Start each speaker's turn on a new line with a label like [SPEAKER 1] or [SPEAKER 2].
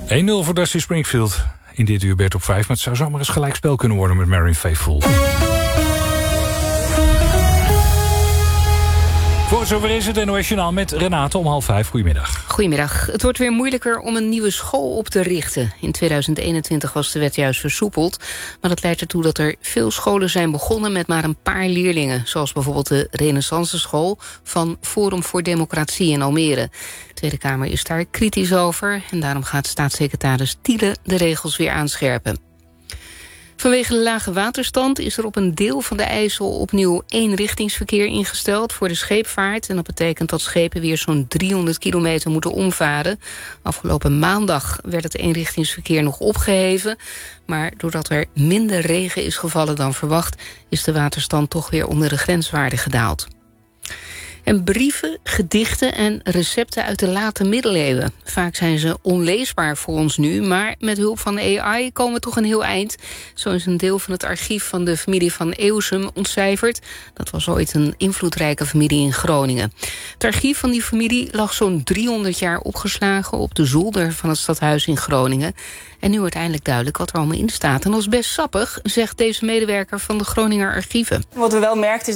[SPEAKER 1] 1-0 voor Dusty Springfield. In dit uur Bert op 5, maar het zou zomaar eens gelijkspel kunnen worden met Marion Faithfull. Voor zover is het NOS Journaal met Renate om 4:30. Goedemiddag.
[SPEAKER 2] Goedemiddag. Het wordt weer moeilijker om een nieuwe school op te richten. In 2021 was de wet juist versoepeld. Maar dat leidt ertoe dat er veel scholen zijn begonnen met maar een paar leerlingen. Zoals bijvoorbeeld de Renaissance School van Forum voor Democratie in Almere. De Tweede Kamer is daar kritisch over. En daarom gaat staatssecretaris Thiele de regels weer aanscherpen. Vanwege de lage waterstand is er op een deel van de IJssel opnieuw eenrichtingsverkeer ingesteld voor de scheepvaart. En dat betekent dat schepen weer zo'n 300 kilometer moeten omvaren. Afgelopen maandag werd het eenrichtingsverkeer nog opgeheven. Maar doordat er minder regen is gevallen dan verwacht, is de waterstand toch weer onder de grenswaarde gedaald. En brieven, gedichten en recepten uit de late middeleeuwen. Vaak zijn ze onleesbaar voor ons nu, maar met hulp van AI komen we toch een heel eind. Zo is een deel van het archief van de familie van Eeuwsum ontcijferd. Dat was ooit een invloedrijke familie in Groningen. Het archief van die familie lag zo'n 300 jaar opgeslagen op de zolder van het stadhuis in Groningen. En nu wordt eindelijk duidelijk wat er allemaal in staat. En dat is best sappig, zegt deze medewerker van de Groninger Archieven.
[SPEAKER 3] Wat we wel merkten is